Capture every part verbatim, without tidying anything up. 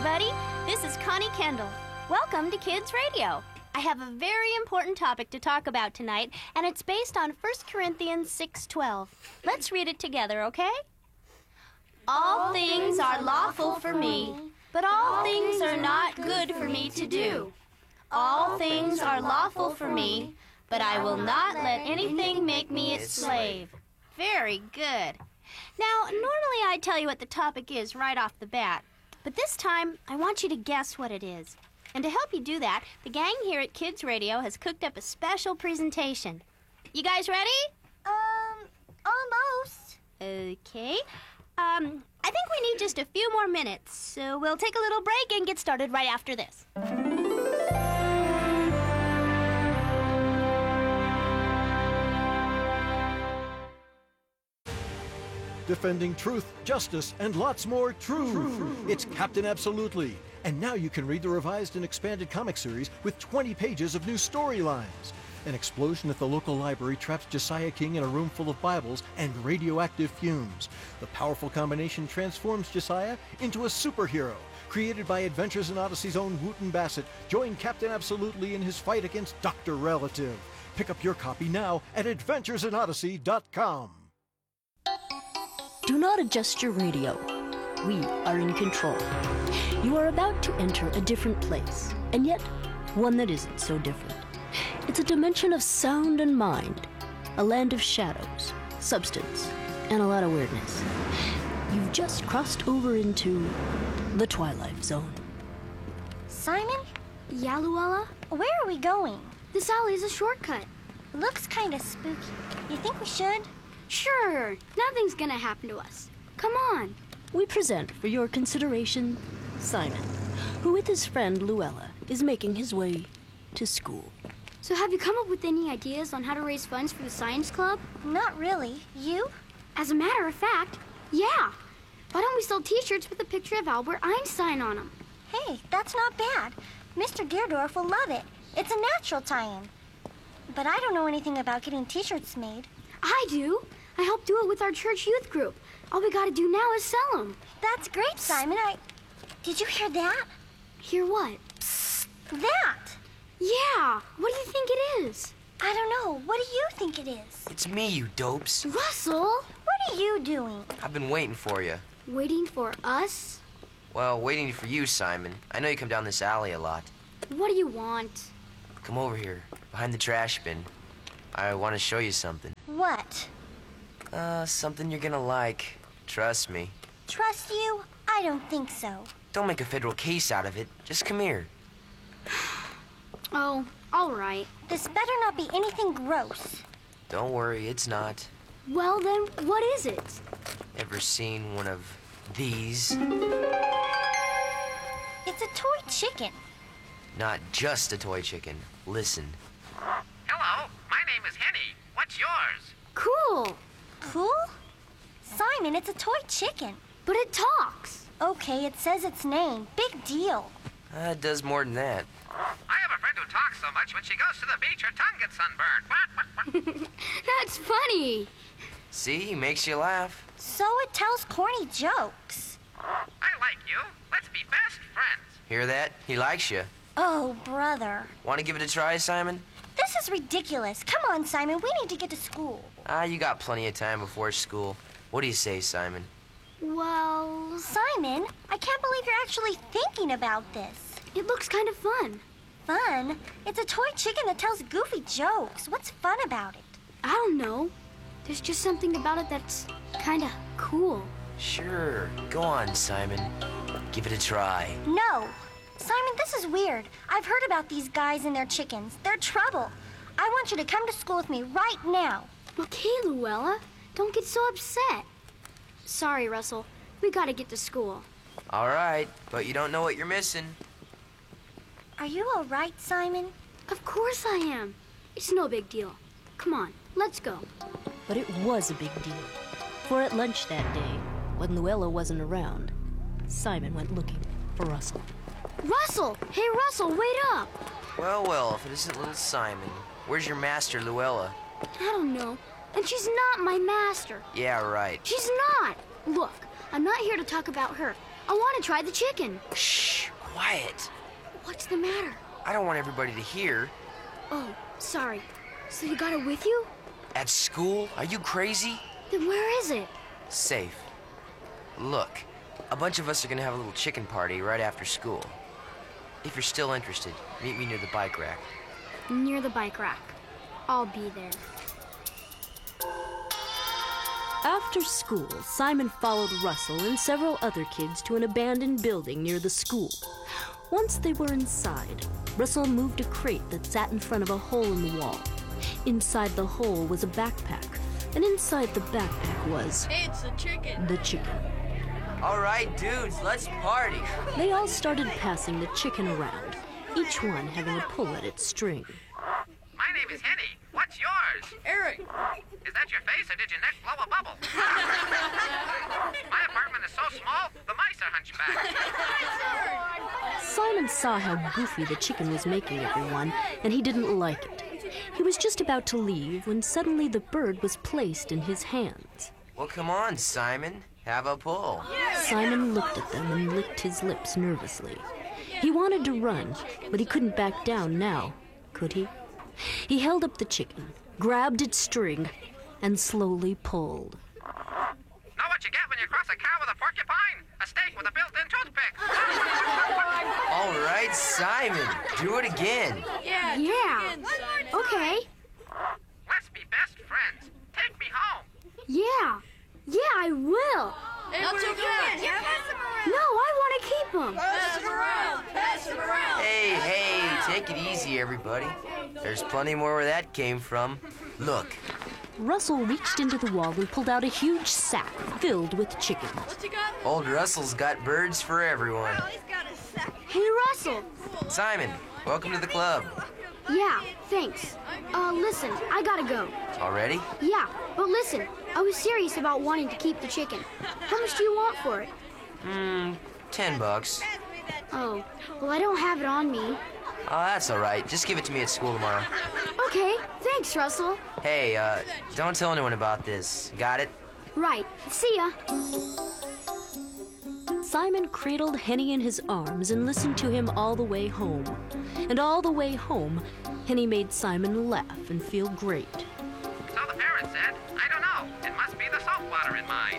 everybody. This is Connie Kendall. Welcome to Kids Radio. I have a very important topic to talk about tonight, and it's based on First Corinthians six twelve. Let's read it together, okay? All things are lawful for me, but all things are not good for me to do. All things are lawful for me, but I will not let anything make me its slave. Very good. Now, normally I tell you what the topic is right off the bat, but this time I want you to guess what it is. And to help you do that, the gang here at Kids Radio has cooked up a special presentation. You guys ready? Um, almost. Okay. Um, I think we need just a few more minutes, so we'll take a little break and get started right after this. Defending truth, justice, and lots more true. true. It's Captain Absolutely. And now you can read the revised and expanded comic series with twenty pages of new storylines. An explosion at the local library traps Josiah King in a room full of Bibles and radioactive fumes. The powerful combination transforms Josiah into a superhero. Created by Adventures in Odyssey's own Wooten Bassett, join Captain Absolutely in his fight against Doctor Relative. Pick up your copy now at adventures in odyssey dot com. Do not adjust your radio. We are in control. You are about to enter a different place, and yet one that isn't so different. It's a dimension of sound and mind, a land of shadows, substance, and a lot of weirdness. You've just crossed over into the Twilight Zone. Simon? Yeah, Luella? Where are we going? This alley's a shortcut. Looks kind of spooky. You think we should? Sure, nothing's gonna happen to us. Come on. We present for your consideration Simon, who with his friend Luella is making his way to school. So have you come up with any ideas on how to raise funds for the science club? Not really. You? As a matter of fact, yeah. Why don't we sell t-shirts with a picture of Albert Einstein on them? Hey, that's not bad. Mister Geerdorf will love it. It's a natural tie-in. But I don't know anything about getting t-shirts made. I do. I helped do it with our church youth group. All we gotta do now is sell them. That's great, Simon. I... Did you hear that? Hear what? Psst, that! Yeah, what do you think it is? I don't know. What do you think it is? It's me, you dopes. Russell! What are you doing? I've been waiting for you. Waiting for us? Well, waiting for you, Simon. I know you come down this alley a lot. What do you want? Come over here, behind the trash bin. I want to show you something. What? Uh, something you're gonna like. Trust me. Trust you? I don't think so. Don't make a federal case out of it. Just come here. Oh, all right. This better not be anything gross. Don't worry, it's not. Well, then, what is it? Ever seen one of these? It's a toy chicken. Not just a toy chicken. Listen. Hello, my name is Henny. What's yours? Cool. Cool? Simon, it's a toy chicken. But it talks. Okay, it says its name. Big deal. Uh, it does more than that. I have a friend who talks so much when she goes to the beach, her tongue gets sunburned. What, what, what? That's funny. See, he makes you laugh. So it tells corny jokes. I like you. Let's be best friends. Hear that? He likes you. Oh, brother. Want to give it a try, Simon? This is ridiculous. Come on, Simon. We need to get to school. Ah, you got plenty of time before school. What do you say, Simon? Well, Simon, I can't believe you're actually thinking about this. it looks kind of fun. Fun? It's a toy chicken that tells goofy jokes. What's fun about it? I don't know. There's just something about it that's kind of cool. Sure. Go on, Simon. Give it a try. No. Simon, this is weird. I've heard about these guys and their chickens. They're trouble. I want you to come to school with me right now. Okay, Luella. Don't get so upset. Sorry, Russell. We gotta get to school. All right, but you don't know what you're missing. Are you all right, Simon? Of course I am. It's no big deal. Come on, let's go. But it was a big deal. For at lunch that day, when Luella wasn't around, Simon went looking for Russell. Russell! Hey, Russell, wait up! Well, well, if it isn't little Simon. Where's your master, Luella? I don't know. And she's not my master. Yeah, right. She's not! Look, I'm not here to talk about her. I want to try the chicken. Shh, quiet. What's the matter? I don't want everybody to hear. Oh, sorry. So you got it with you? At school? Are you crazy? Then where is it? Safe. Look, a bunch of us are gonna have a little chicken party right after school. If you're still interested, meet me near the bike rack. Near the bike rack. I'll be there. After school, Simon followed Russell and several other kids to an abandoned building near the school. Once they were inside, Russell moved a crate that sat in front of a hole in the wall. Inside the hole was a backpack, and inside the backpack was... It's the chicken. The chicken. All right, dudes, let's party. They all started passing the chicken around, each one having a pull at its string. My name is Henny. What's yours? Eric. Is that your face, or did your neck blow a bubble? My apartment is so small, the mice are hunchbacked. Simon saw how goofy the chicken was making everyone, and he didn't like it. He was just about to leave when suddenly the bird was placed in his hands. Well, come on, Simon. Have a pull. Simon looked at them and licked his lips nervously. He wanted to run, but he couldn't back down now, could he? He held up the chicken, grabbed its string, and slowly pulled. Know what you get when you cross a cow with a porcupine? A steak with a built-in toothpick. All right, Simon, do it again. Yeah. Yeah. Okay. Let's be best friends. Take me home. Yeah. Yeah, I will. Not too good. No, I want to keep them. Pass them around. Pass them around. Hey, hey, take it easy, everybody. There's plenty more where that came from. Look. Russell reached into the wall and pulled out a huge sack filled with chickens. What you got? Old Russell's got birds for everyone. Hey, Russell. Simon, welcome to the club. Yeah, thanks. Uh, listen, I gotta go. Already? Yeah, but listen, I was serious about wanting to keep the chicken. How much do you want for it? Hmm, ten bucks. Oh, well, I don't have it on me. Oh, that's all right. Just give it to me at school tomorrow. Okay, thanks, Russell. Hey, uh, don't tell anyone about this. Got it? Right, see ya. Simon cradled Henny in his arms and listened to him all the way home. And all the way home, Henny made Simon laugh and feel great. So the parrot said, I don't know. It must be the salt water in mine.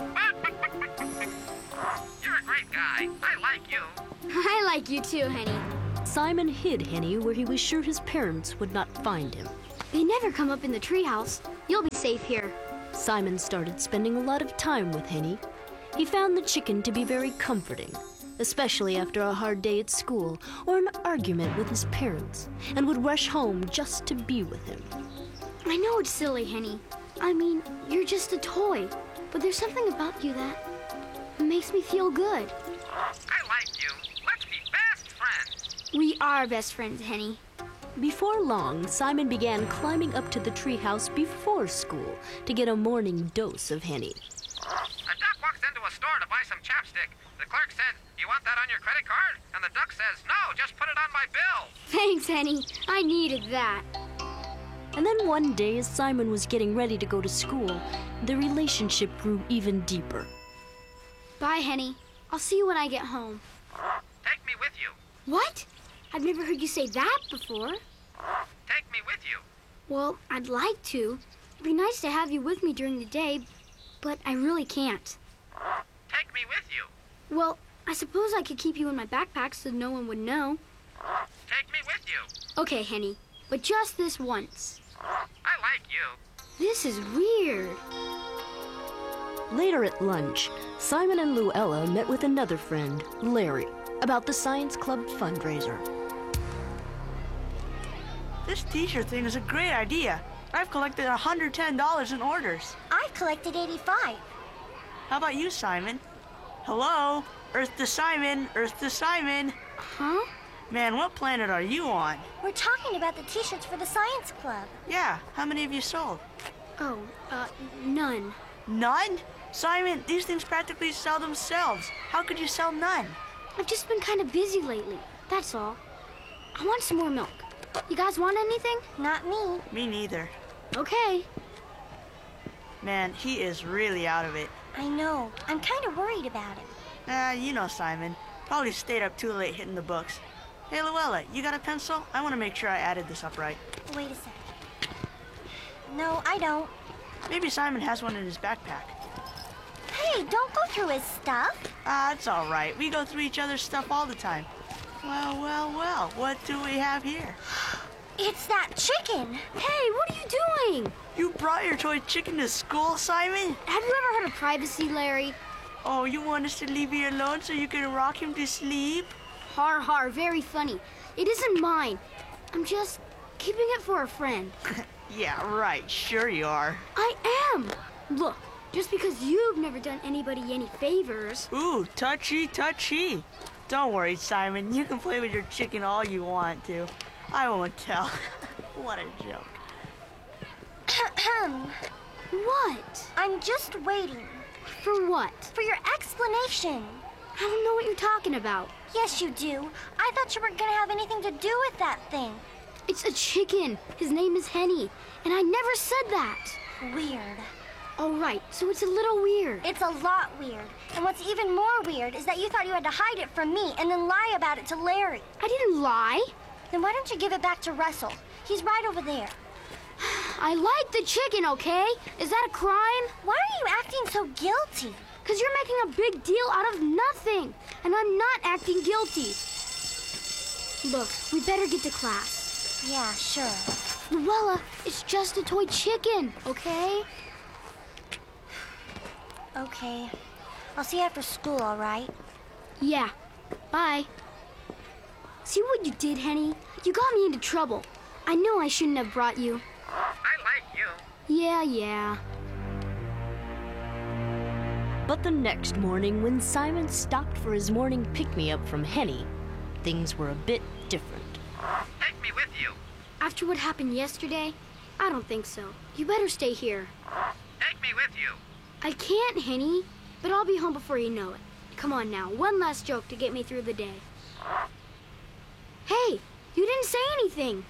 You're a great guy. I like you. I like you too, Henny. Simon hid Henny where he was sure his parents would not find him. They never come up in the treehouse. You'll be safe here. Simon started spending a lot of time with Henny. He found the chicken to be very comforting, especially after a hard day at school or an argument with his parents, and would rush home just to be with him. I know it's silly, Henny. I mean, you're just a toy, but there's something about you that makes me feel good. I like you. Let's be best friends. We are best friends, Henny. Before long, Simon began climbing up to the treehouse before school to get a morning dose of Henny. A duck walks into a store to buy some chapstick. The clerk said, you want that on your credit card? And the duck says, no, just put it on my bill. Thanks, Henny. I needed that. And then one day, as Simon was getting ready to go to school, the relationship grew even deeper. Bye, Henny. I'll see you when I get home. Take me with you. What? I've never heard you say that before. Take me with you. Well, I'd like to. It'd be nice to have you with me during the day, but I really can't. Take me with you. Well, I suppose I could keep you in my backpack so no one would know. Take me with you. Okay, Henny, but just this once. I like you. This is weird. Later at lunch, Simon and Luella met with another friend, Larry, about the Science Club fundraiser. This t-shirt thing is a great idea. I've collected one hundred ten dollars in orders. I've collected eighty-five. How about you, Simon? Hello? Earth to Simon, Earth to Simon. Huh? Man, what planet are you on? We're talking about the t-shirts for the Science Club. Yeah, how many have you sold? Oh, uh, none. None? Simon, these things practically sell themselves. How could you sell none? I've just been kind of busy lately, that's all. I want some more milk. You guys want anything? Not me. Me neither. Okay. Man, he is really out of it. I know. I'm kind of worried about him. Ah, you know Simon. Probably stayed up too late hitting the books. Hey, Luella, you got a pencil? I want to make sure I added this up right. Wait a sec. No, I don't. Maybe Simon has one in his backpack. Hey, don't go through his stuff. Ah, it's all right. We go through each other's stuff all the time. Well, well, well, what do we have here? It's that chicken. Hey, what are you doing? You brought your toy chicken to school, Simon? Have you ever heard of privacy, Larry? Oh, you want us to leave you alone so you can rock him to sleep? Har har, very funny. It isn't mine. I'm just keeping it for a friend. Yeah, right. Sure you are. I am. Look, just because you've never done anybody any favors. Ooh, touchy, touchy. Don't worry, Simon. You can play with your chicken all you want to. I won't tell. What a joke. What? I'm just waiting. For what? For your explanation. I don't know what you're talking about. Yes, you do. I thought you weren't going to have anything to do with that thing. It's a chicken. His name is Henny. And I never said that. Weird. Oh, right. So it's a little weird. It's a lot weird. And what's even more weird is that you thought you had to hide it from me and then lie about it to Larry. I didn't lie. Then why don't you give it back to Russell? He's right over there. I like the chicken, okay? Is that a crime? Why are you acting so guilty? Because you're making a big deal out of nothing. And I'm not acting guilty. Look, we better get to class. Yeah, sure. Luella, it's just a toy chicken, okay? Okay. I'll see you after school, all right? Yeah. Bye. See what you did, Henny? You got me into trouble. I know I shouldn't have brought you. I like you. Yeah, yeah. But the next morning, when Simon stopped for his morning pick-me-up from Henny, things were a bit different. Take me with you. After what happened yesterday, I don't think so. You better stay here. Take me with you. I can't, Henny, but I'll be home before you know it. Come on now, one last joke to get me through the day. Hey, you didn't say anything.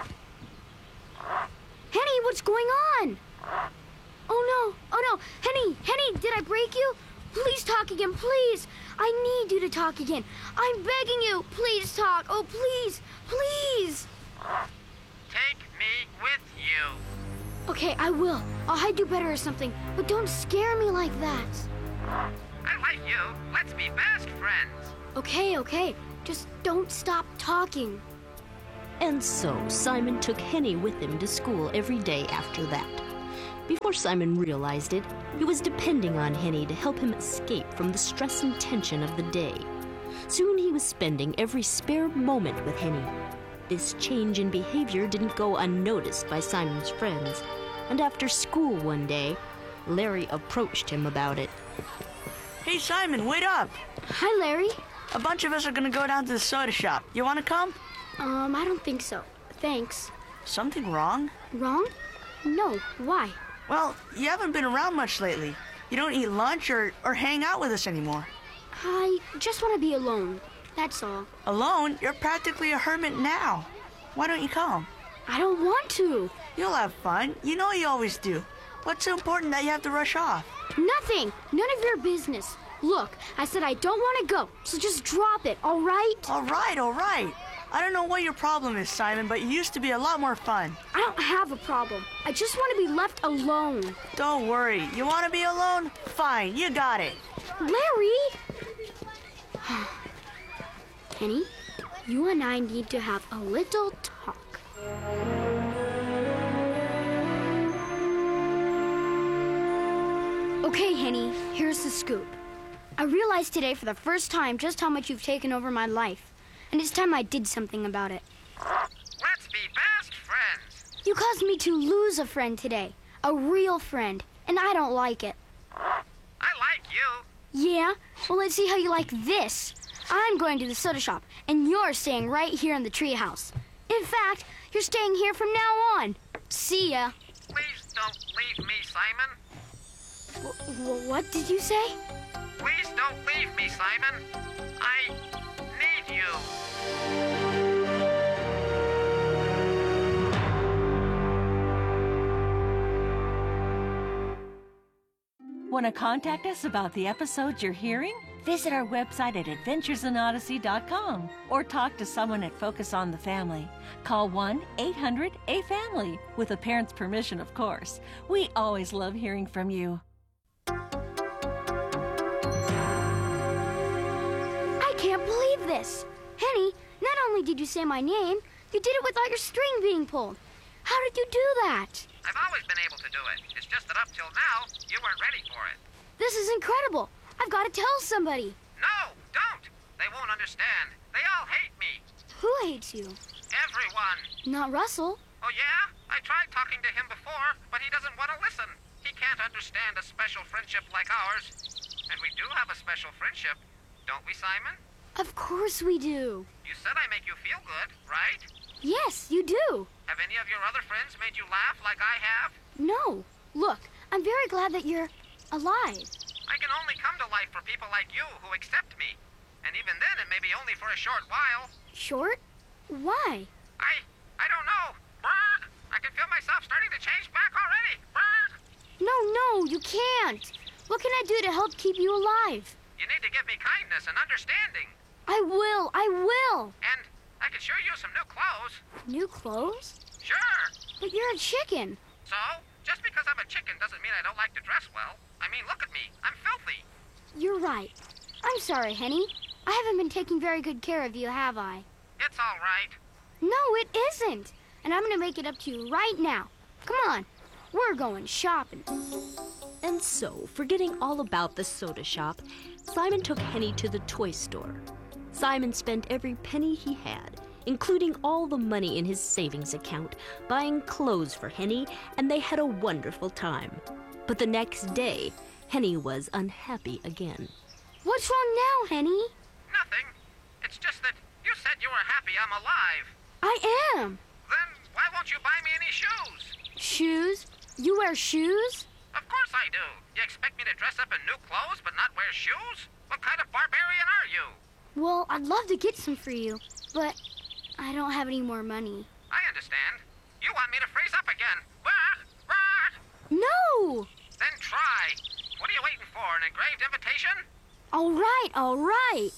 Henny, what's going on? Oh no, oh no, Henny, Henny, did I break you? Please talk again, please. I need you to talk again. I'm begging you, please talk. Oh, please, please. Take me with you. Okay, I will. I'll hide you better or something, but don't scare me like that. I like you. Let's be best friends. Okay, okay. Just don't stop talking. And so Simon took Henny with him to school every day after that. Before Simon realized it, he was depending on Henny to help him escape from the stress and tension of the day. Soon he was spending every spare moment with Henny. This change in behavior didn't go unnoticed by Simon's friends, and after school one day, Larry approached him about it. Hey, Simon, wait up. Hi, Larry. A bunch of us are gonna go down to the soda shop. You wanna come? Um, I don't think so. Thanks. Something wrong? Wrong? No. Why? Well, you haven't been around much lately. You don't eat lunch or, or hang out with us anymore. I just want to be alone. That's all. Alone? You're practically a hermit now. Why don't you come? I don't want to. You'll have fun. You know you always do. What's so important that you have to rush off? Nothing. None of your business. Look, I said I don't want to go, so just drop it, all right? All right, all right. I don't know what your problem is, Simon, but you used to be a lot more fun. I don't have a problem. I just want to be left alone. Don't worry. You want to be alone? Fine, you got it. Larry! Henny, you and I need to have a little talk. Okay, Henny, here's the scoop. I realized today for the first time just how much you've taken over my life. And it's time I did something about it. Let's be best friends. You caused me to lose a friend today. A real friend. And I don't like it. I like you. Yeah? Well, let's see how you like this. I'm going to the soda shop, and you're staying right here in the treehouse. In fact, you're staying here from now on. See ya. Please don't leave me, Simon. W- w- what did you say? Please don't leave me, Simon. I need you. Want to contact us about the episodes you're hearing? Visit our website at adventures in odyssey dot com or talk to someone at Focus on the Family. Call one eight hundred A family, with a parent's permission, of course. We always love hearing from you. I can't believe this. Henny, not only did you say my name, you did it without your string being pulled. How did you do that? I've always been able to do it. It's just that up till now, you weren't ready for it. This is incredible. I've got to tell somebody. No, don't. They won't understand. They all hate me. Who hates you? Everyone. Not Russell. Oh, yeah? I tried talking to him before, but he doesn't want to listen. He can't understand a special friendship like ours. And we do have a special friendship, don't we, Simon? Of course we do. You said I make you feel good, right? Yes, you do. Have any of your other friends made you laugh like I have? No. Look, I'm very glad that you're alive. I can only come to life for people like you who accept me. And even then, it may be only for a short while. Short? Why? I... I don't know. Brrr! I can feel myself starting to change back already. Brrr! No, no, you can't. What can I do to help keep you alive? You need to give me kindness and understanding. I will, I will. And I could sure use some new clothes. New clothes? Sure. But you're a chicken. So, just because I'm a chicken doesn't mean I don't like to dress well. I mean, look at me. I'm filthy. You're right. I'm sorry, Henny. I haven't been taking very good care of you, have I? It's all right. No, it isn't. And I'm going to make it up to you right now. Come on. We're going shopping. And so, forgetting all about the soda shop, Simon took Henny to the toy store. Simon spent every penny he had, including all the money in his savings account, buying clothes for Henny, and they had a wonderful time. But the next day, Henny was unhappy again. What's wrong now, Henny? Nothing. It's just that you said you were happy I'm alive. I am. Then why won't you buy me any shoes? Shoes? You wear shoes? Of course I do. You expect me to dress up in new clothes but not wear shoes? What kind of barbarian are you? Well, I'd love to get some for you, but I don't have any more money. I understand. You want me to freeze up again. Bah! Bah! No! Then try. What are you waiting for, an engraved invitation? All right, all right.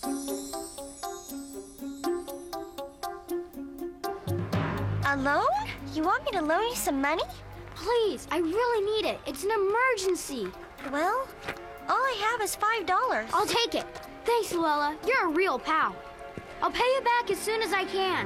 Alone? You want me to loan you some money? Please, I really need it. It's an emergency. Well, all I have is five dollars. I'll take it. Thanks, Luella. You're a real pal. I'll pay you back as soon as I can.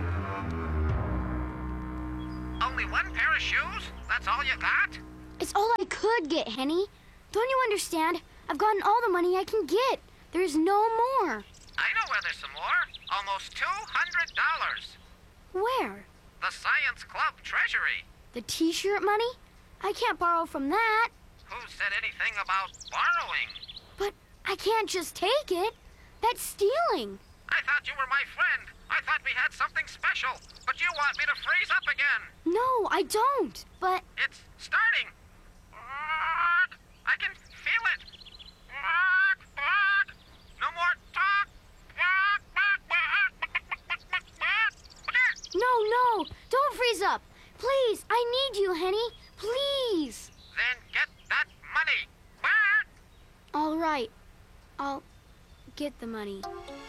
Only one pair of shoes? That's all you got? It's all I could get, Henny. Don't you understand? I've gotten all the money I can get. There's no more. I know where there's some more. Almost two hundred dollars. Where? The Science Club treasury. The t-shirt money? I can't borrow from that. Who said anything about borrowing? But I can't just take it. That's stealing. I thought you were my friend. I thought we had something special. But you want me to freeze up again. No, I don't. But... It's starting. I can feel it. No more talk. No, no. Don't freeze up. Please, I need you, Henny. Please. Then get that money. All right. I'll get the money.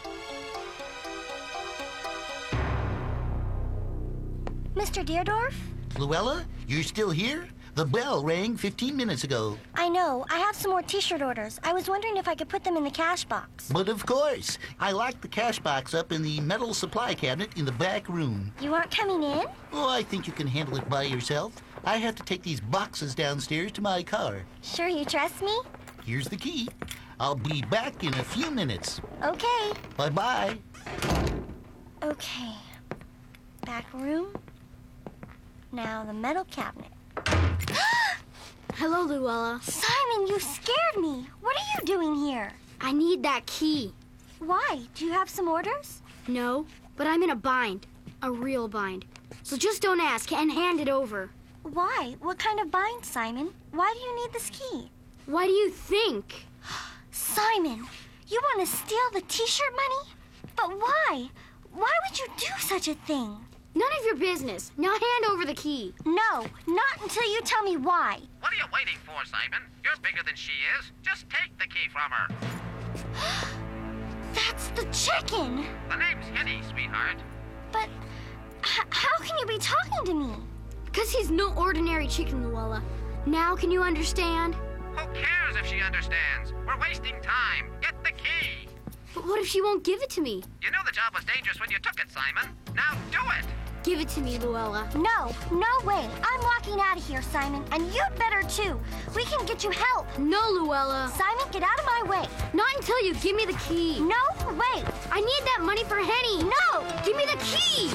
Mister Deerdorf? Luella, you're still here? The bell rang fifteen minutes ago. I know. I have some more t-shirt orders. I was wondering if I could put them in the cash box. But of course. I locked the cash box up in the metal supply cabinet in the back room. You aren't coming in? Oh, I think you can handle it by yourself. I have to take these boxes downstairs to my car. Sure you trust me? Here's the key. I'll be back in a few minutes. Okay. Bye-bye. Okay. Back room. Now the metal cabinet. Hello, Luella. Simon, you scared me. What are you doing here? I need that key. Why? Do you have some orders? No, but I'm in a bind. A real bind. So just don't ask and hand it over. Why? What kind of bind, Simon? Why do you need this key? Why do you think? Simon, you want to steal the t-shirt money? But why? Why would you do such a thing? None of your business. Now hand over the key. No, not until you tell me why. What are you waiting for, Simon? You're bigger than she is. Just take the key from her. That's the chicken! The name's Henny, sweetheart. But h- how can you be talking to me? Because he's no ordinary chicken, Luella. Now can you understand? Who cares if she understands? We're wasting time. Get the key. But what if she won't give it to me? You knew the job was dangerous when you took it, Simon. Now do it. Give it to me, Luella. No, no way. I'm walking out of here, Simon, and you'd better too. We can get you help. No, Luella. Simon, get out of my way. Not until you give me the key. No, wait. I need that money for Henny. No! Give me the key!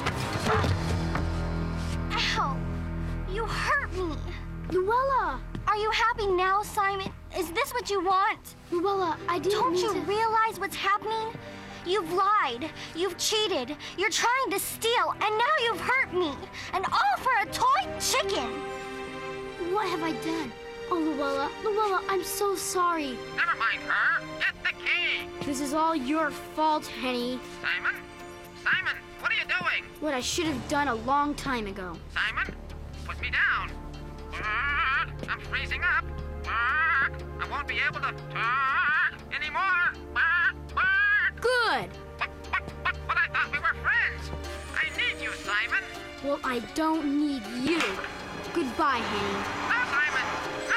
Ow. You hurt me. Luella! Are you happy now, Simon? Is this what you want? Luella, I didn't Don't mean you to... realize what's happening? You've lied. You've cheated. You're trying to steal, and now you've hurt me. And all for a toy chicken. What have I done? Oh, Luella, Luella, I'm so sorry. Never mind her. Get the key. This is all your fault, Henny. Simon? Simon, what are you doing? What I should have done a long time ago. Simon, put me down. I'm freezing up. I won't be able to anymore. Good. But, but, but, but I thought we were friends. I need you, Simon. Well, I don't need you. Goodbye, Henny. No, Simon.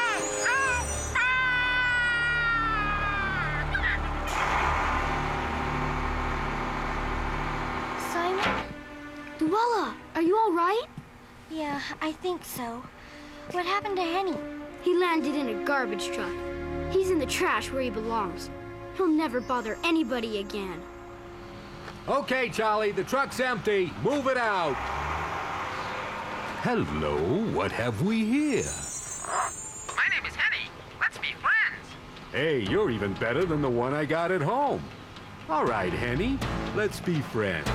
No, no. Simon? Luella, are you all right? Yeah, I think so. What happened to Henny? He landed in a garbage truck. He's in the trash where he belongs. He'll never bother anybody again. Okay, Charlie, the truck's empty. Move it out. Hello, what have we here? My name is Henny. Let's be friends. Hey, you're even better than the one I got at home. All right, Henny, let's be friends.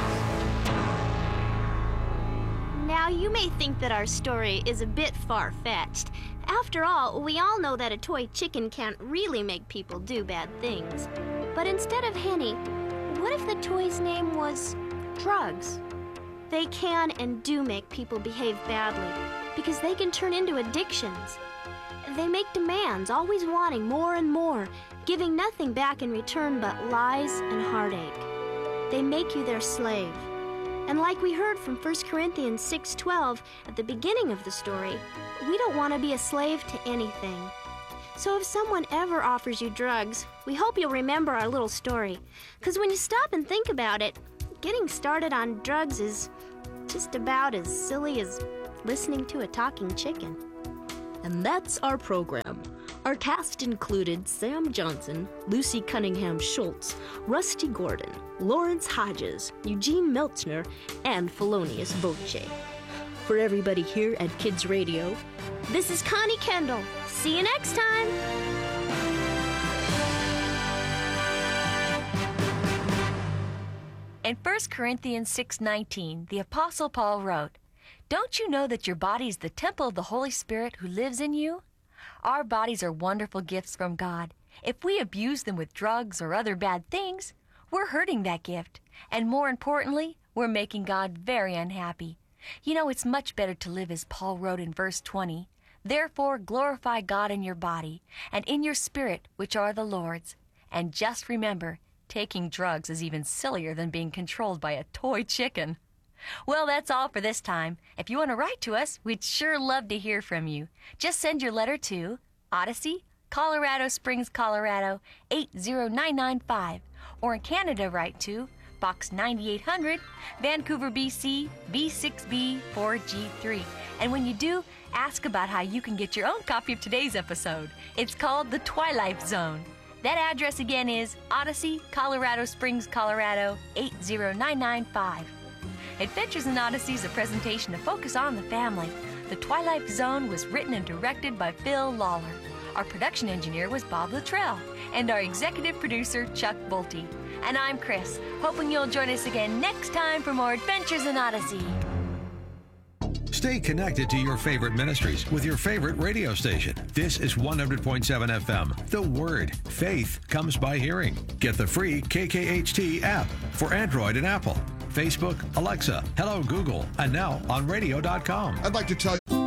Now, you may think that our story is a bit far-fetched. After all, we all know that a toy chicken can't really make people do bad things. But instead of Henny, what if the toy's name was drugs? They can and do make people behave badly because they can turn into addictions. They make demands, always wanting more and more, giving nothing back in return but lies and heartache. They make you their slave. And like we heard from First Corinthians six twelve at the beginning of the story, we don't want to be a slave to anything. So if someone ever offers you drugs, we hope you'll remember our little story. Because when you stop and think about it, getting started on drugs is just about as silly as listening to a talking chicken. And that's our program. Our cast included Sam Johnson, Lucy Cunningham Schultz, Rusty Gordon, Lawrence Hodges, Eugene Meltzner, and Felonious Voce. For everybody here at Kids Radio, this is Connie Kendall. See you next time. In First Corinthians six nineteen, the Apostle Paul wrote, "Don't you know that your body is the temple of the Holy Spirit who lives in you?" Our bodies are wonderful gifts from God. If we abuse them with drugs or other bad things, we're hurting that gift. And more importantly, we're making God very unhappy. You know, it's much better to live as Paul wrote in verse twenty. Therefore, glorify God in your body and in your spirit, which are the Lord's. And just remember, taking drugs is even sillier than being controlled by a toy chicken. Well, that's all for this time. If you want to write to us, we'd sure love to hear from you. Just send your letter to Odyssey, Colorado Springs, Colorado, eight zero nine nine five. Or in Canada, write to Box ninety-eight hundred, Vancouver, B C, V six B four G three. And when you do, ask about how you can get your own copy of today's episode. It's called The Twilight Zone. That address again is Odyssey, Colorado Springs, Colorado, eight zero nine nine five. Adventures in Odyssey is a presentation to focus on the family. The Twilight Zone was written and directed by Phil Lawler. Our production engineer was Bob Luttrell, and our executive producer, Chuck Bolte. And I'm Chris, hoping you'll join us again next time for more Adventures in Odyssey. Stay connected to your favorite ministries with your favorite radio station. This is one hundred point seven F M. The Word. Faith comes by hearing. Get the free K K H T app for Android and Apple. Facebook, Alexa, Hello Google, and now on radio dot com. I'd like to tell you.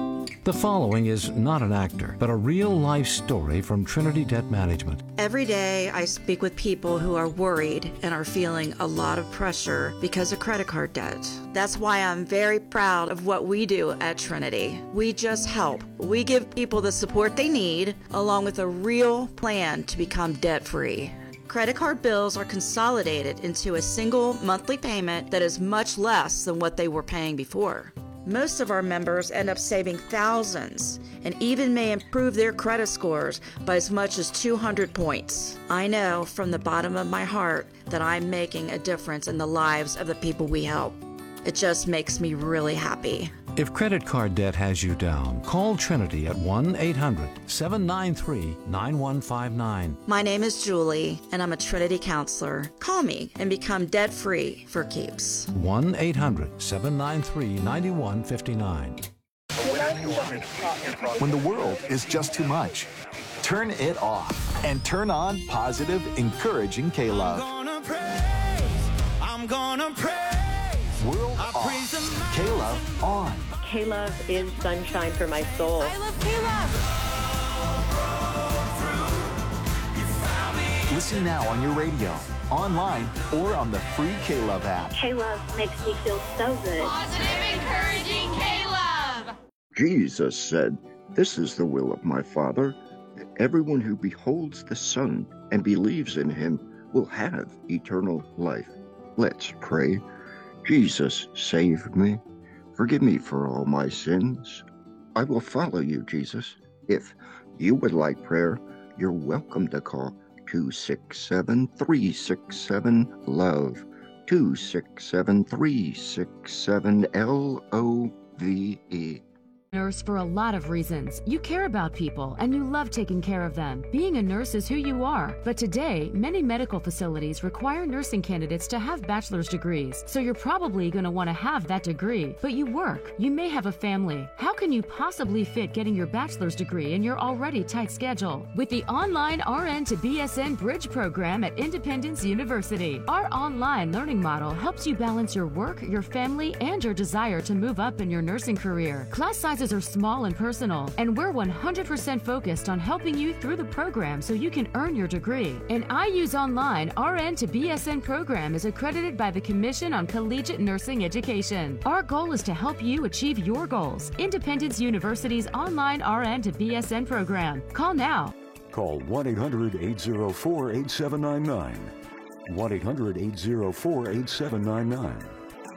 The following is not an actor, but a real-life story from Trinity Debt Management. Every day I speak with people who are worried and are feeling a lot of pressure because of credit card debt. That's why I'm very proud of what we do at Trinity. We just help. We give people the support they need, along with a real plan to become debt-free. Credit card bills are consolidated into a single monthly payment that is much less than what they were paying before. Most of our members end up saving thousands and even may improve their credit scores by as much as two hundred points. I know from the bottom of my heart that I'm making a difference in the lives of the people we help. It just makes me really happy. If credit card debt has you down, call Trinity at one eight hundred, seven nine three, nine one five nine. My name is Julie, and I'm a Trinity counselor. Call me and become debt-free for keeps. one eight hundred, seven nine three, nine one five nine. When the world is just too much, turn it off and turn on positive, encouraging K-Love. I'm gonna praise, I'm gonna praise. World off, K-Love on. K-Love is sunshine for my soul. I love K-Love. Listen now on your radio, online, or on the free K-Love app. K-Love makes me feel so good. Positive, encouraging K-Love. Jesus said, "This is the will of my Father, that everyone who beholds the Son and believes in him will have eternal life." Let's pray. Jesus, save me. Forgive me for all my sins. I will follow you, Jesus. If you would like prayer, you're welcome to call two six seven, three six seven, LOVE, two six seven, three six seven, L O V E. Nurse for a lot of reasons. You care about people and you love taking care of them. Being a nurse is who you are. But today, many medical facilities require nursing candidates to have bachelor's degrees. So you're probably going to want to have that degree. But you work. You may have a family. How can you possibly fit getting your bachelor's degree in your already tight schedule? With the online R N to B S N Bridge program at Independence University, our online learning model helps you balance your work, your family, and your desire to move up in your nursing career. Class sizes are small and personal, and we're one hundred percent focused on helping you through the program so you can earn your degree. An I U's Online R N to B S N program is accredited by the Commission on Collegiate Nursing Education. Our goal is to help you achieve your goals. Independence University's online R N to B S N program. Call now. Call one eight hundred, eight zero four, eight seven nine nine. one eight hundred, eight zero four, eight seven nine nine.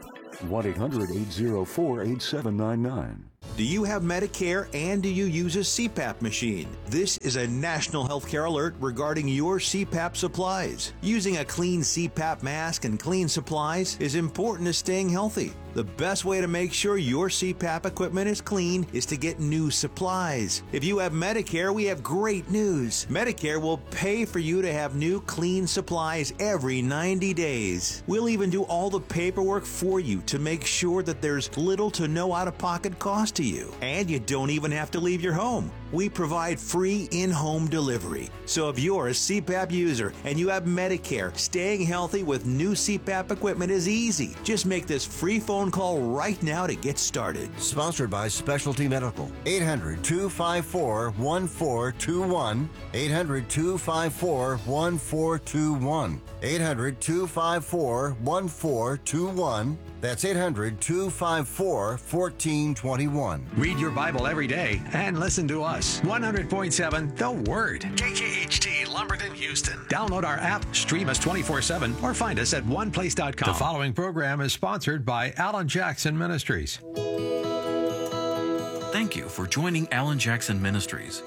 one eight hundred, eight zero four, eight seven nine nine. Do you have Medicare and do you use a C PAP machine? This is a national healthcare alert regarding your C PAP supplies. Using a clean C PAP mask and clean supplies is important to staying healthy. The best way to make sure your C PAP equipment is clean is to get new supplies. If you have Medicare, we have great news. Medicare will pay for you to have new clean supplies every ninety days. We'll even do all the paperwork for you to make sure that there's little to no out-of-pocket cost to you. And you don't even have to leave your home. We provide free in-home delivery. So if you're a C PAP user and you have Medicare, staying healthy with new C PAP equipment is easy. Just make this free phone call right now to get started. Sponsored by Specialty Medical. eight hundred, two five four, one four two one. eight hundred, two five four, one four two one. eight hundred, two five four, one four two one. That's eight hundred, two five four, one four two one. Read your Bible every day and listen to us. one hundred point seven The Word. K K H T, Lumberton, Houston. Download our app, stream us twenty-four seven, or find us at one place dot com. The following program is sponsored by Alan Jackson Ministries. Thank you for joining Alan Jackson Ministries.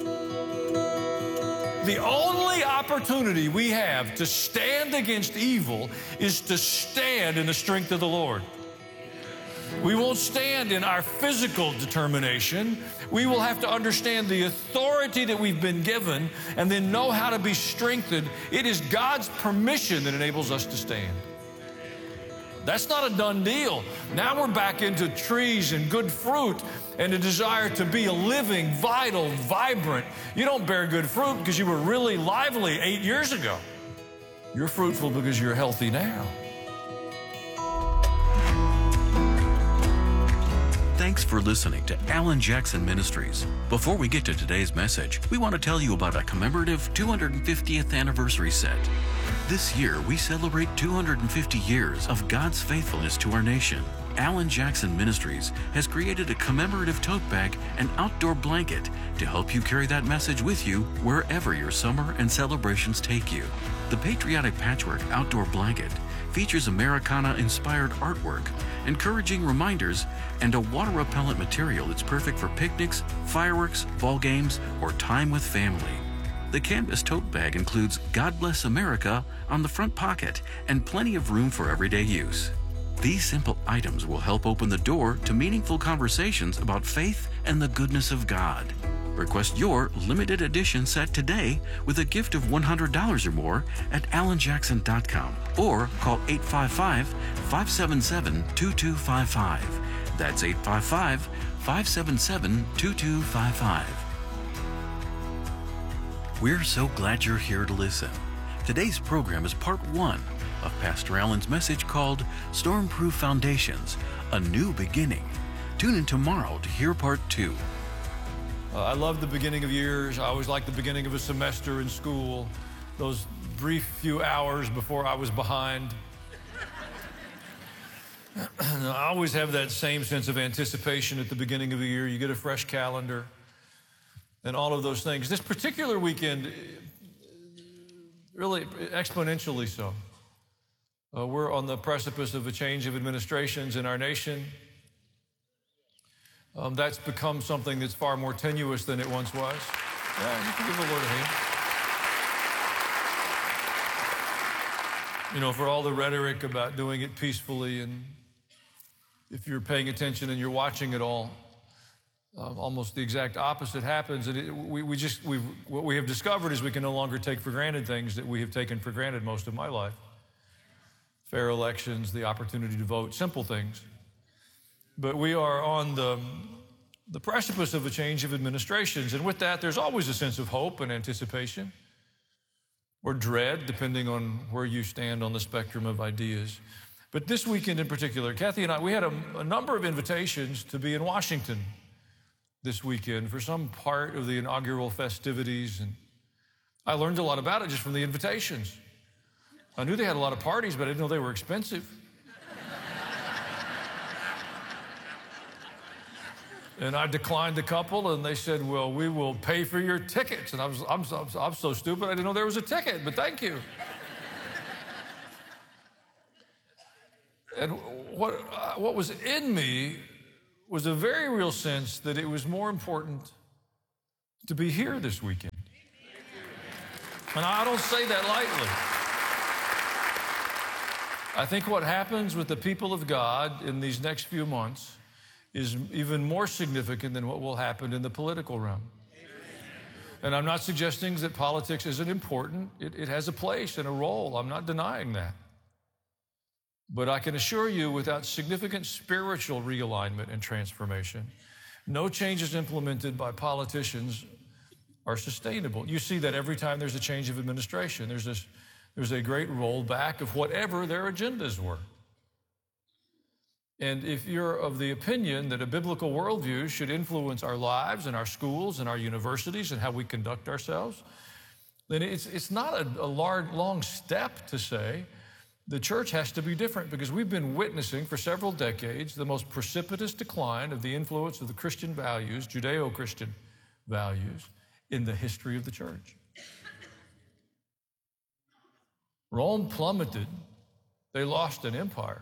The only opportunity we have to stand against evil is to stand in the strength of the Lord. We won't stand in our physical determination. We will have to understand the authority that we've been given and then know how to be strengthened. It is God's permission that enables us to stand. That's not a done deal. Now we're back into trees and good fruit and a desire to be a living, vital, vibrant. You don't bear good fruit because you were really lively eight years ago. You're fruitful because you're healthy now. Thanks for listening to Alan Jackson Ministries. Before we get to today's message, we want to tell you about a commemorative two hundred fiftieth anniversary set. This year, we celebrate two hundred fifty years of God's faithfulness to our nation. Alan Jackson Ministries has created a commemorative tote bag and outdoor blanket to help you carry that message with you wherever your summer and celebrations take you. The Patriotic Patchwork Outdoor Blanket features Americana-inspired artwork, encouraging reminders, and a water-repellent material that's perfect for picnics, fireworks, ball games, or time with family. The canvas tote bag includes God Bless America on the front pocket and plenty of room for everyday use. These simple items will help open the door to meaningful conversations about faith and the goodness of God. Request your limited edition set today with a gift of one hundred dollars or more at alan jackson dot com or call eight five five, five seven seven, two two five five. That's eight five five, five seven seven, two two five five. We're so glad you're here to listen. Today's program is part one of Pastor Alan's message called Stormproof Foundations, A New Beginning. Tune in tomorrow to hear part two. Uh, I love the beginning of years. I always like the beginning of a semester in school, those brief few hours before I was behind. I always have that same sense of anticipation at the beginning of the year. You get a fresh calendar and all of those things. This particular weekend, really exponentially so. Uh, we're on the precipice of a change of administrations in our nation. Um, that's become something that's far more tenuous than it once was. Yeah, you can give the Lord a hand. You know, for all the rhetoric about doing it peacefully, and if you're paying attention and you're watching it all, uh, almost the exact opposite happens. And it, we, we just, we've, what we have discovered is we can no longer take for granted things that we have taken for granted most of my life. Fair elections, the opportunity to vote, simple things. But we are on the, the precipice of a change of administrations. And with that, there's always a sense of hope and anticipation, or dread, depending on where you stand on the spectrum of ideas. But this weekend in particular, Kathy and I, we had a, a number of invitations to be in Washington this weekend for some part of the inaugural festivities. And I learned a lot about it just from the invitations. I knew they had a lot of parties, but I didn't know they were expensive. And I declined a couple, and they said, well, we will pay for your tickets. And I was, I'm, I'm, I'm so stupid, I didn't know there was a ticket, but thank you. And what, uh, what was in me was a very real sense that it was more important to be here this weekend. And I don't say that lightly. I think what happens with the people of God in these next few months is even more significant than what will happen in the political realm. And I'm not suggesting that politics isn't important. It, it has a place and a role. I'm not denying that. But I can assure you, without significant spiritual realignment and transformation, no changes implemented by politicians are sustainable. You see that every time there's a change of administration. There's this There's a great rollback of whatever their agendas were. And if you're of the opinion that a biblical worldview should influence our lives and our schools and our universities and how we conduct ourselves, then it's, it's not a, a large, long step to say the church has to be different, because we've been witnessing for several decades the most precipitous decline of the influence of the Christian values, Judeo-Christian values, in the history of the church. Rome plummeted. They lost an empire.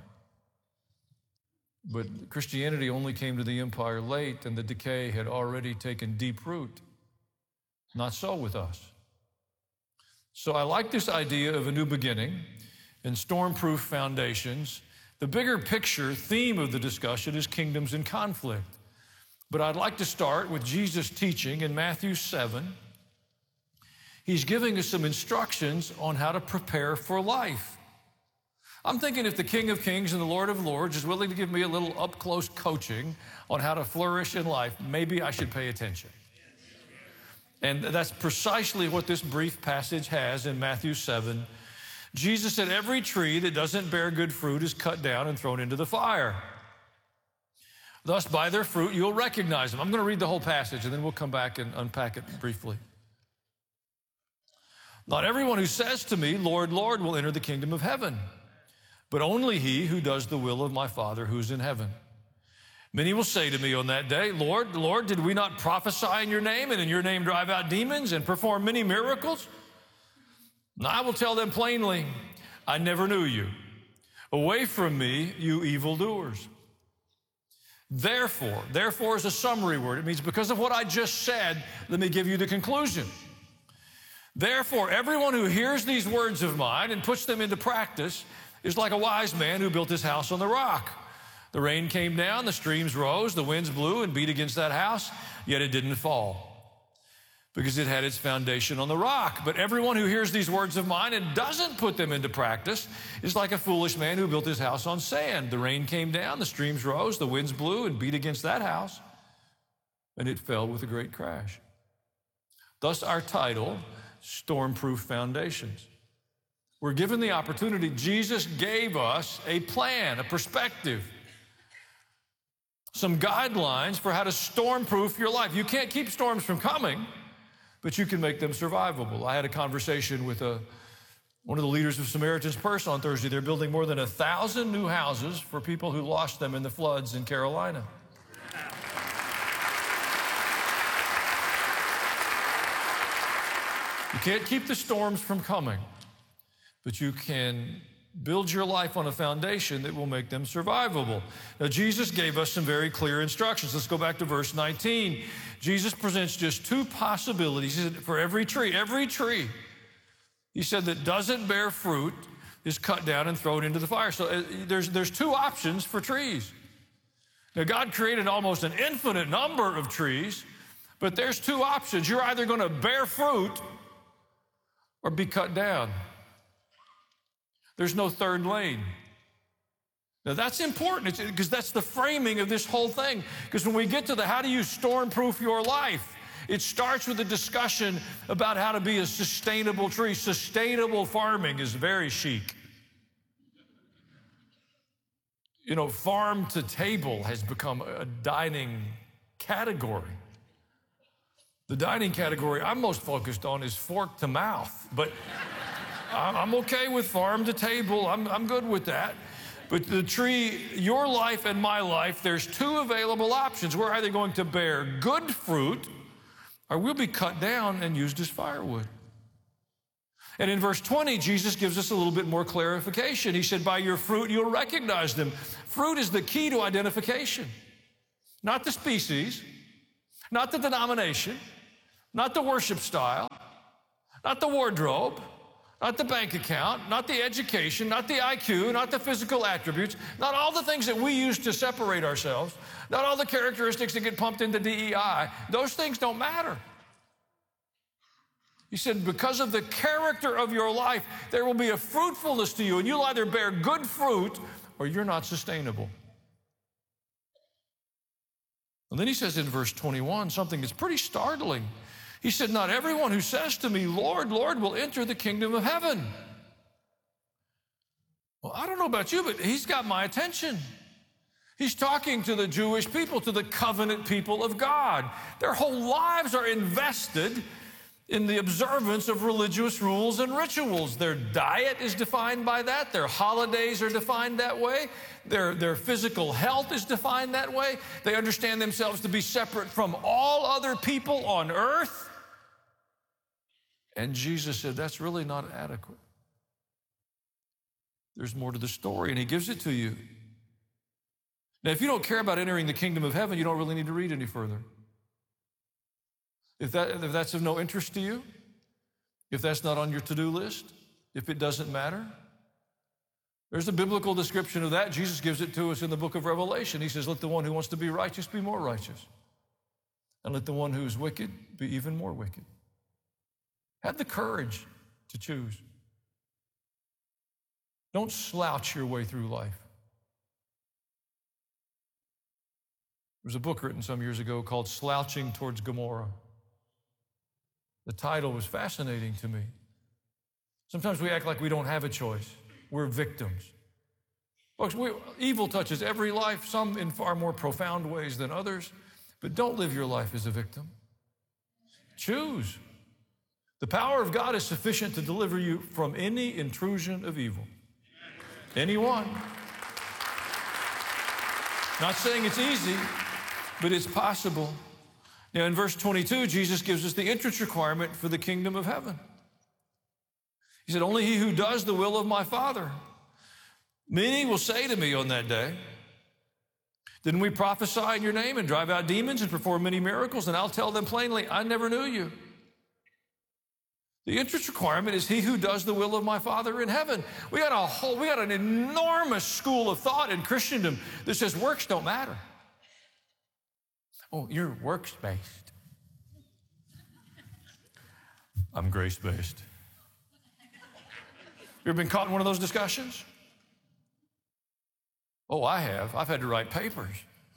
But Christianity only came to the empire late, and the decay had already taken deep root. Not so with us. So I like this idea of a new beginning and stormproof foundations. The bigger picture theme of the discussion is kingdoms in conflict. But I'd like to start with Jesus' teaching in Matthew seven. He's giving us some instructions on how to prepare for life. I'm thinking if the King of Kings and the Lord of Lords is willing to give me a little up-close coaching on how to flourish in life, maybe I should pay attention. And that's precisely what this brief passage has in Matthew seven. Jesus said, every tree that doesn't bear good fruit is cut down and thrown into the fire. Thus, by their fruit, you'll recognize them. I'm going to read the whole passage, and then we'll come back and unpack it briefly. Not everyone who says to me, Lord, Lord, will enter the kingdom of heaven, but only he who does the will of my Father who's in heaven. Many will say to me on that day, Lord, Lord, did we not prophesy in your name, and in your name drive out demons and perform many miracles? And I will tell them plainly, I never knew you. Away from me, you evildoers. Therefore, therefore is a summary word. It means because of what I just said, let me give you the conclusion. Therefore, everyone who hears these words of mine and puts them into practice is like a wise man who built his house on the rock. The rain came down, the streams rose, the winds blew and beat against that house, yet it didn't fall, because it had its foundation on the rock. But everyone who hears these words of mine and doesn't put them into practice is like a foolish man who built his house on sand. The rain came down, the streams rose, the winds blew and beat against that house, and it fell with a great crash. Thus our title, Stormproof Foundations. We're given the opportunity. Jesus gave us a plan, a perspective, some guidelines for how to stormproof your life. You can't keep storms from coming, but you can make them survivable. I had a conversation with a, one of the leaders of Samaritan's Purse on Thursday. They're building more than a thousand new houses for people who lost them in the floods in Carolina. You can't keep the storms from coming, but you can build your life on a foundation that will make them survivable. Now, Jesus gave us some very clear instructions. Let's go back to verse nineteen. Jesus presents just two possibilities. He said, for every tree, every tree, he said, that doesn't bear fruit is cut down and thrown into the fire. So uh, there's, there's two options for trees. Now, God created almost an infinite number of trees, but there's two options. You're either going to bear fruit or be cut down. There's no third lane. Now that's important because that's the framing of this whole thing. Because when we get to the how do you stormproof your life, it starts with a discussion about how to be a sustainable tree. Sustainable farming is very chic. You know, farm to table has become a dining category. The dining category I'm most focused on is fork to mouth, but I'm okay with farm to table. I'm, I'm good with that. But the tree, your life and my life, there's two available options. We're either going to bear good fruit or we'll be cut down and used as firewood. And in verse twenty, Jesus gives us a little bit more clarification. He said, by your fruit, you'll recognize them. Fruit is the key to identification. Not the species, not the denomination, not the worship style, not the wardrobe, not the bank account, not the education, not the I Q, not the physical attributes, not all the things that we use to separate ourselves, not all the characteristics that get pumped into D E I. Those things don't matter. He said, because of the character of your life, there will be a fruitfulness to you, and you'll either bear good fruit or you're not sustainable. And then he says in verse twenty-one something that's pretty startling. He said, not everyone who says to me, Lord, Lord, will enter the kingdom of heaven. Well, I don't know about you, but he's got my attention. He's talking to the Jewish people, to the covenant people of God. Their whole lives are invested in the observance of religious rules and rituals. Their diet is defined by that. Their holidays are defined that way. Their, their physical health is defined that way. They understand themselves to be separate from all other people on earth. And Jesus said, that's really not adequate. There's more to the story, and he gives it to you. Now, if you don't care about entering the kingdom of heaven, you don't really need to read any further. If, that, if that's of no interest to you, if that's not on your to-do list, if it doesn't matter, there's a biblical description of that. Jesus gives it to us in the book of Revelation. He says, let the one who wants to be righteous be more righteous, and let the one who is wicked be even more wicked. Have the courage to choose. Don't slouch your way through life. There was a book written some years ago called Slouching Towards Gomorrah. The title was fascinating to me. Sometimes we act like we don't have a choice. We're victims. Folks, we, evil touches every life, some in far more profound ways than others, but don't live your life as a victim. Choose. The power of God is sufficient to deliver you from any intrusion of evil. Anyone. Not saying it's easy, but it's possible. Now, in verse twenty-two, Jesus gives us the entrance requirement for the kingdom of heaven. He said, only he who does the will of my Father. Many will say to me on that day, didn't we prophesy in your name and drive out demons and perform many miracles? And I'll tell them plainly, I never knew you. The entrance requirement is he who does the will of my Father in heaven. We got a whole, we got an enormous school of thought in Christendom that says works don't matter. Oh, you're works-based. I'm grace-based. You ever been caught in one of those discussions? Oh, I have. I've had to write papers.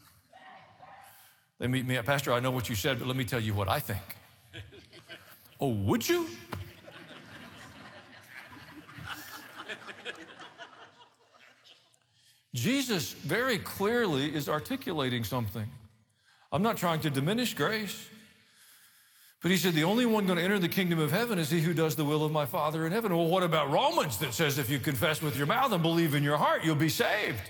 They meet me at, Pastor, I know what you said, but let me tell you what I think. Oh, would you? Jesus very clearly is articulating something. I'm not trying to diminish grace, but he said the only one going to enter the kingdom of heaven is he who does the will of my Father in heaven. Well, what about Romans that says if you confess with your mouth and believe in your heart, you'll be saved?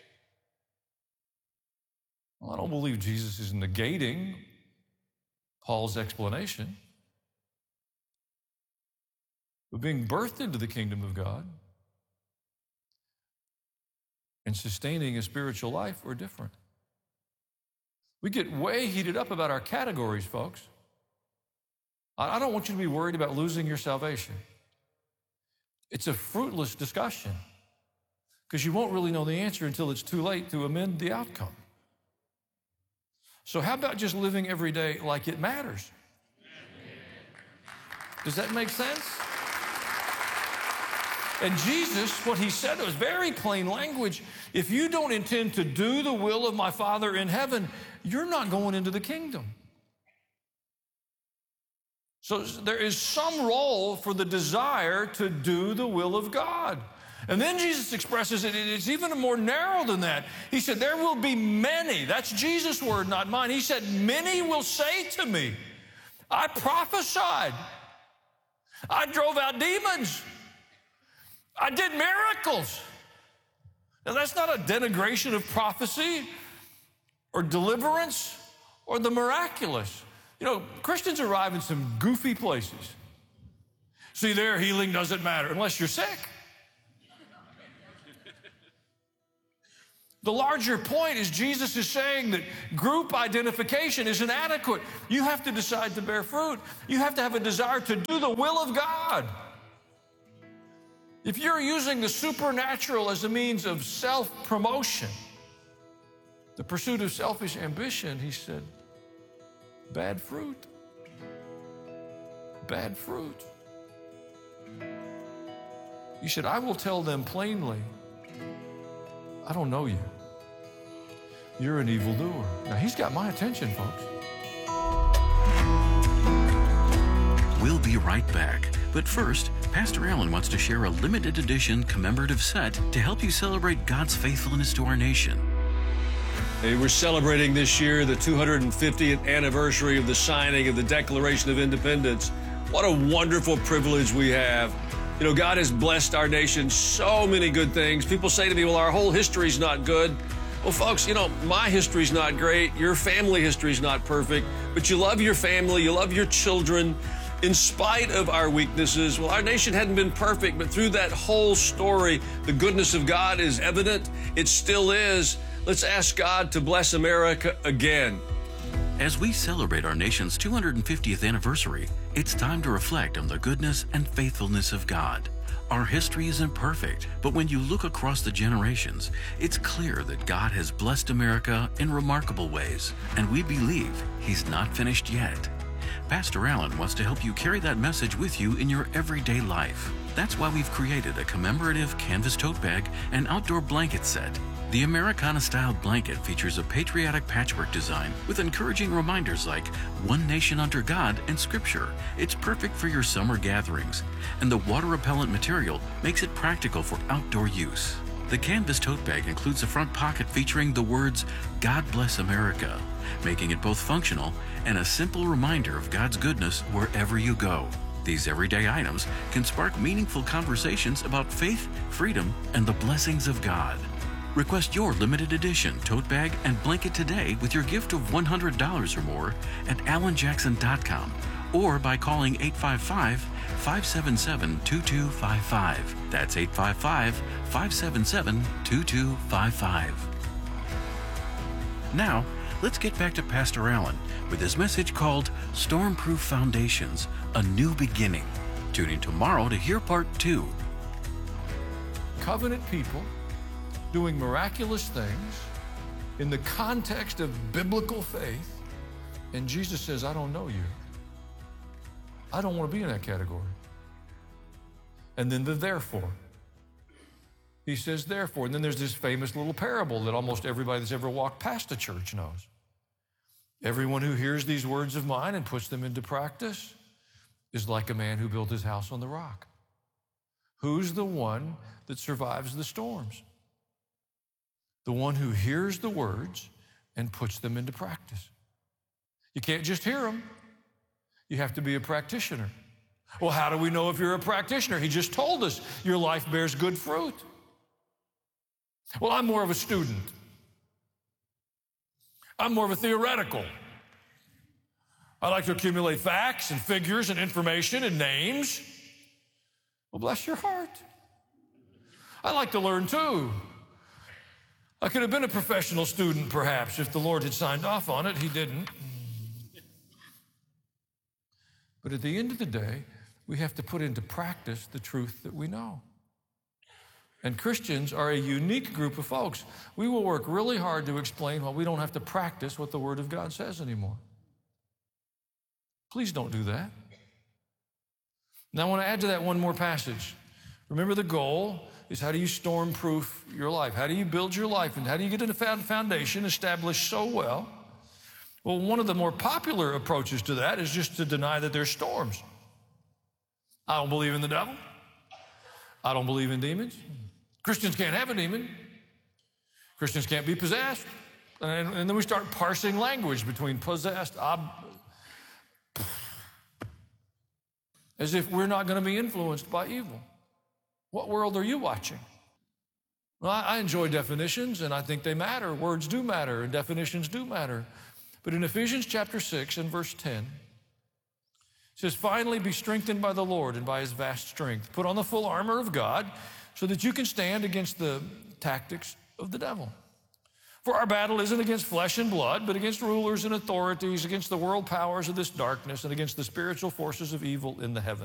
Well, I don't believe Jesus is negating Paul's explanation. But being birthed into the kingdom of God and sustaining a spiritual life are different. We get way heated up about our categories, folks. I don't want you to be worried about losing your salvation. It's a fruitless discussion because you won't really know the answer until it's too late to amend the outcome. So how about just living every day like it matters? Does that make sense? And Jesus, what he said was very plain language. If you don't intend to do the will of my Father in heaven, you're not going into the kingdom. So there is some role for the desire to do the will of God. And then Jesus expresses it, it's even more narrow than that. He said, there will be many. That's Jesus' word, not mine. He said, many will say to me, I prophesied. I drove out demons. I did miracles. Now, that's not a denigration of prophecy or deliverance or the miraculous. You know, Christians arrive in some goofy places. See, there, healing doesn't matter unless you're sick. The larger point is Jesus is saying that group identification is inadequate. You have to decide to bear fruit. You have to have a desire to do the will of God. If you're using the supernatural as a means of self-promotion, the pursuit of selfish ambition, he said, bad fruit. Bad fruit. He said, I will tell them plainly, I don't know you. You're an evildoer. Now, he's got my attention, folks. We'll be right back. But first, Pastor Allen wants to share a limited edition commemorative set to help you celebrate God's faithfulness to our nation. Hey, we're celebrating this year the two hundred fiftieth anniversary of the signing of the Declaration of Independence. What a wonderful privilege we have. You know, God has blessed our nation so many good things. People say to me, well, our whole history's not good. Well, folks, you know, my history's not great. Your family history's not perfect, but you love your family, you love your children. In spite of our weaknesses, well, our nation hadn't been perfect, but through that whole story, the goodness of God is evident. It still is. Let's ask God to bless America again. As we celebrate our nation's two hundred fiftieth anniversary, it's time to reflect on the goodness and faithfulness of God. Our history isn't perfect, but when you look across the generations, it's clear that God has blessed America in remarkable ways, and we believe He's not finished yet. Pastor Allen wants to help you carry that message with you in your everyday life. That's why we've created a commemorative canvas tote bag and outdoor blanket set. The Americana-style blanket features a patriotic patchwork design with encouraging reminders like one nation under God and Scripture. It's perfect for your summer gatherings, and the water-repellent material makes it practical for outdoor use. The canvas tote bag includes a front pocket featuring the words, God Bless America, making it both functional and a simple reminder of God's goodness wherever you go. These everyday items can spark meaningful conversations about faith, freedom, and the blessings of God. Request your limited edition tote bag and blanket today with your gift of one hundred dollars or more at alan jackson dot com or by calling eight five five, five seven seven, two two five five. That's eight five five, five seven seven, two two five five. Now, let's get back to Pastor Allen with his message called Stormproof Foundations, A New Beginning. Tune in tomorrow to hear part two. Covenant people doing miraculous things in the context of biblical faith, and Jesus says, I don't know you. I don't want to be in that category. And then the therefore. He says therefore. And then there's this famous little parable that almost everybody that's ever walked past a church knows. Everyone who hears these words of mine and puts them into practice is like a man who built his house on the rock. Who's the one that survives the storms? The one who hears the words and puts them into practice. You can't just hear them. You have to be a practitioner. Well, how do we know if you're a practitioner? He just told us your life bears good fruit. Well, I'm more of a student. I'm more of a theoretical. I like to accumulate facts and figures and information and names. Well, bless your heart. I like to learn too. I could have been a professional student, perhaps, if the Lord had signed off on it. He didn't. But at the end of the day, we have to put into practice the truth that we know. And Christians are a unique group of folks. We will work really hard to explain why we don't have to practice what the Word of God says anymore. Please don't do that. Now I want to add to that one more passage. Remember, the goal is, how do you storm-proof your life? How do you build your life? And how do you get a foundation established so well? Well, one of the more popular approaches to that is just to deny that there's storms. I don't believe in the devil. I don't believe in demons. Christians can't have a demon. Christians can't be possessed. And, and then we start parsing language between possessed, ob- as if we're not going to be influenced by evil. What world are you watching? Well, I, I enjoy definitions, and I think they matter. Words do matter, and definitions do matter. But in Ephesians chapter six and verse ten, it says, finally be strengthened by the Lord and by his vast strength. Put on the full armor of God so that you can stand against the tactics of the devil. For our battle isn't against flesh and blood, but against rulers and authorities, against the world powers of this darkness, and against the spiritual forces of evil in the heavens.